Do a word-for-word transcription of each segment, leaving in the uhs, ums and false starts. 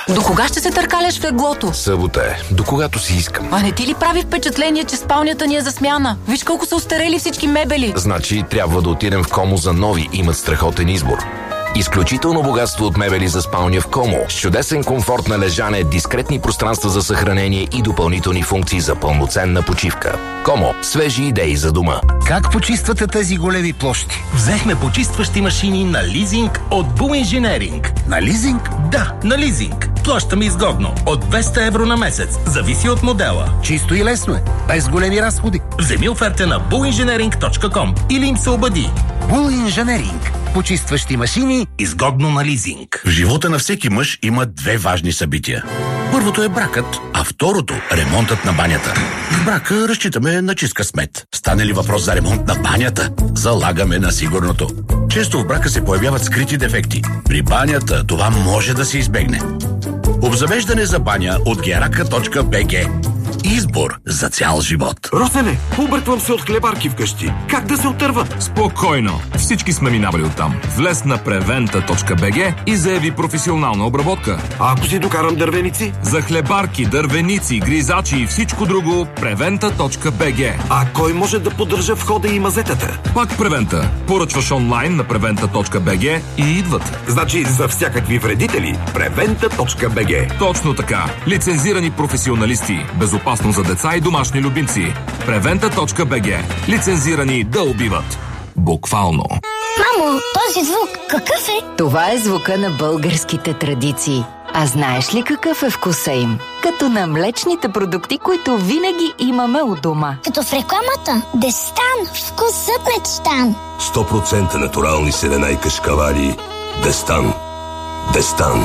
До кога ще се търкаляш в леглото? Събота е. До когато си искам. А не ти ли прави впечатление, че спалнята ни е за смяна? Виж колко са остарели всички мебели. Значи трябва да отидем в Комо за нови. Имат страхотен избор. Изключително богатство от мебели за спалня в Комо. С чудесен комфорт на лежане, дискретни пространства за съхранение и допълнителни функции за пълноценна почивка. Комо. Свежи идеи за дома. Как почиствате тези големи площи? Взехме почистващи машини на лизинг от Bull Engineering. На лизинг? Да, на лизинг. Плащаме изгодно. От двеста евро на месец. Зависи от модела. Чисто и лесно е. Без големи разходи. Вземи оферта на bull engineering точка com или им се обади. Bull Engineering. Почистващи машини, изгодно на лизинг. В живота на всеки мъж има две важни събития. Първото е бракът, а второто – ремонтът на банята. В брака разчитаме на чист късмет. Стане ли въпрос за ремонт на банята, залагаме на сигурното. Често в брака се появяват скрити дефекти. При банята това може да се избегне. Обзавеждане за баня от герака точка би джи. Избор за цял живот. Росене, обърквам се от хлебарки вкъщи. Как да се отърва? Спокойно. Всички сме минавали оттам. Влез на превента точка би джи и заяви професионална обработка. А ако си докарам дървеници? За хлебарки, дървеници, гризачи и всичко друго превента точка би джи. А кой може да поддържа входа и мазетата? Пак Превента. Поръчваш онлайн на превента точка би джи и идват. Значи за всякакви вредители превента точка би джи. Точно така. Лицензирани професионалисти. Безопасно за деца и домашни любимци. превента точка би джи. Лицензирани да убиват. Буквално. Мамо, този звук какъв е? Това е звука на българските традиции. А знаеш ли какъв е вкуса им? Като на млечните продукти, които винаги имаме у дома. Като в рекламата. Дестан. Вкусът мечтан. сто процента натурални селена и кашкавали. Дестан. Дестан.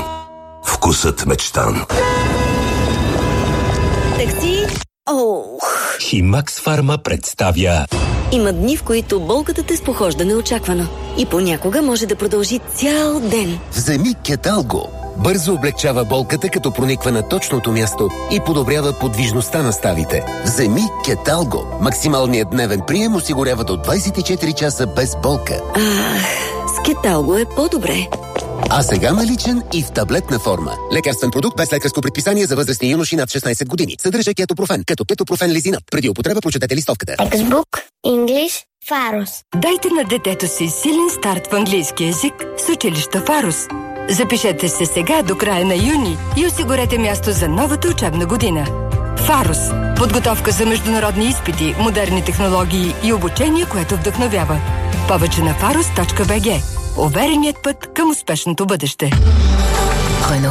Вкусът мечтан. Такси. Оу. Химакс Фарма представя. Има дни, в които болката те спохожда неочаквано. И понякога може да продължи цял ден. Вземи Кеталго. Бързо облегчава болката, като прониква на точното място и подобрява подвижността на ставите. Вземи Кеталго. Максималният дневен прием осигурява до двайсет и четири часа без болка. Ах, с Кеталго е по-добре. А сега наличен и в таблетна форма. Лекарствен продукт без лекарско предписание за възрастни юноши над шестнайсет години. Съдържа кетопрофен, като кетопрофен лизинат. Преди употреба прочетете листовката. Textbook English Фарус. Дайте на детето си силен старт в английски език с училище Фарус. Запишете се сега до края на юни и осигурете място за новата учебна година. Фарус. Подготовка за международни изпити, модерни технологии и обучение, което вдъхновява. Повече на фарус точка би джи. Увереният път към успешното бъдеще. Рено.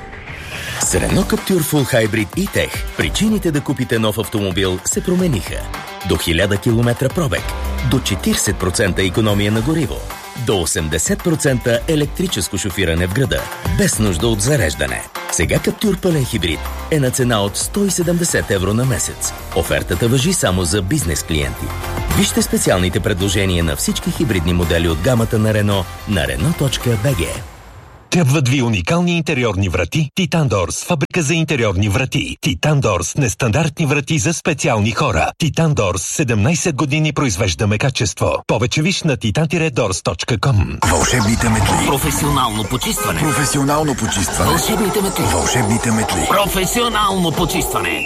С Renault Captur Full Hybrid E-Tech причините да купите нов автомобил се промениха. До хиляда километра пробег, до четирийсет процента икономия на гориво, до осемдесет процента електрическо шофиране в града, без нужда от зареждане. Сега Captur пълен хибрид е на цена от сто и седемдесет евро на месец. Офертата важи само за бизнес клиенти. Вижте специалните предложения на всички хибридни модели от гамата на Renault на рено точка би джи. Трябват ви уникални интериорни врати Titan Doors, фабрика за интериорни врати. Titan Doors, нестандартни врати за специални хора. Titan Doors, седемнайсет години произвеждаме качество. Повече виж на titan doors точка com. Вълшебните метли. Професионално почистване. Професионално почистване. Вълшебните метли. Вълшебните метли. Професионално почистване.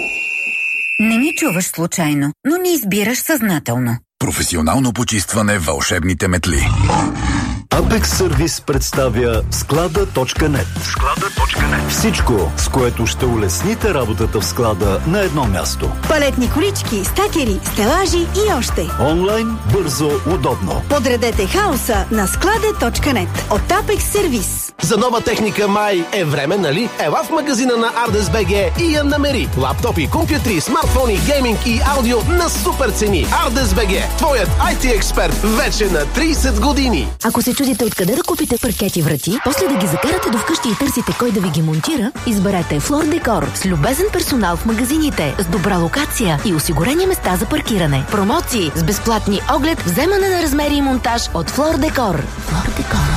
Не ни чуваш случайно, но ни избираш съзнателно. Професионално почистване. Вълшебните метли. Apex Service представя склада точка нет. склада точка нет. Всичко, с което ще улесните работата в склада на едно място. Палетни колички, стакери, стелажи и още. Онлайн, бързо, удобно. Подредете хаоса на склада точка нет от Apex Service. За нова техника май е време, нали? Ела в магазина на Ардес би джи и я намери. Лаптопи, компютри, смартфони, гейминг и аудио на супер цени. Ардес би джи, твоят ай ти експерт, вече на трийсет години. Ако се чудите откъде да купите паркети врати, после да ги закарате до вкъщи и търсите кой да ви ги монтира, изберете Floor Decor с любезен персонал в магазините, с добра локация и осигурени места за паркиране. Промоции с безплатни оглед, вземане на размери и монтаж от Floor Decor. Floor Decor.